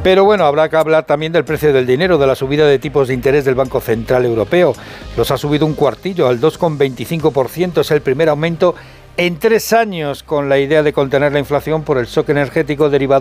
Pero bueno, habrá que hablar también del precio del dinero, de la subida de tipos de interés del Banco Central Europeo. Los ha subido un cuartillo, al 2,25%. Es el primer aumento en 3 años, con la idea de contener la inflación por el shock energético derivado